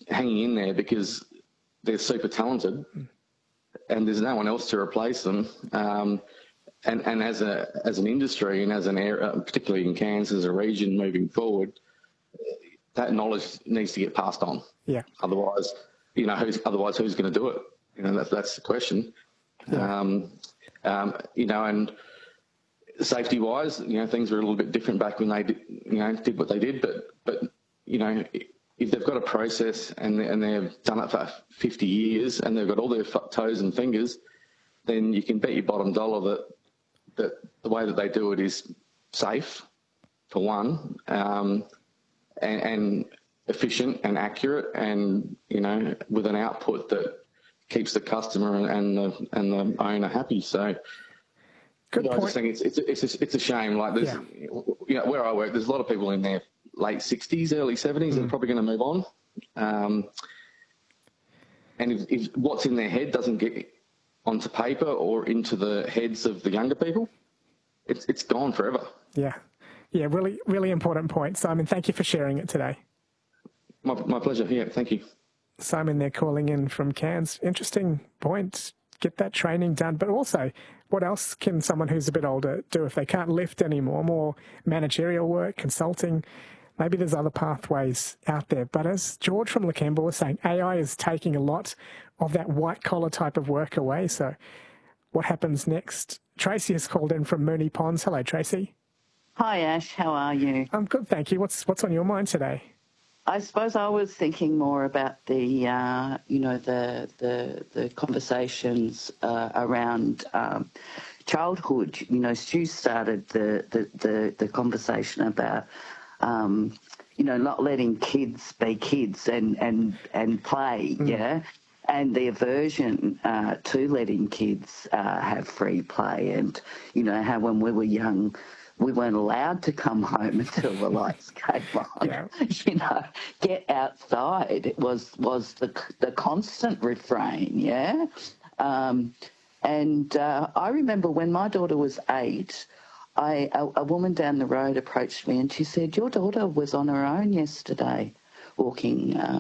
hanging in there because they're super talented and there's no one else to replace them. And as an industry and as an area, particularly in Cairns as a region moving forward, that knowledge needs to get passed on. Yeah. Otherwise, who's going to do it? That's the question. Yeah. And safety-wise, things were a little bit different back when they did what they did. But if they've got a process and they've done it for 50 years and they've got all their toes and fingers, then you can bet your bottom dollar that the way that they do it is safe, for one, and efficient and accurate, and with an output that keeps the customer and the owner happy. So, good point. I just think it's a shame. Like there's, where I work, there's a lot of people in their late 60s, early 70s that are probably going to move on. And if what's in their head doesn't get onto paper or into the heads of the younger people, it's gone forever. Yeah. Yeah, really, really important point. Simon, thank you for sharing it today. My pleasure. Yeah, thank you. Simon, they're calling in from Cairns. Interesting point. Get that training done. But also, what else can someone who's a bit older do if they can't lift anymore? More managerial work, consulting. Maybe there's other pathways out there. But as George from Lakemba was saying, AI is taking a lot of that white-collar type of work away. So what happens next? Tracy has called in from Moonee Ponds. Hello, Tracy. Hi, Ash. How are you? I'm good, thank you. What's on your mind today? I suppose I was thinking more about the conversations around childhood. Stu started the conversation about not letting kids be kids and play, and the aversion to letting kids have free play, and how when we were young, we weren't allowed to come home until the lights came on. Yeah. Get outside. It was the constant refrain, And I remember when my daughter was 8, a woman down the road approached me and she said, "Your daughter was on her own yesterday walking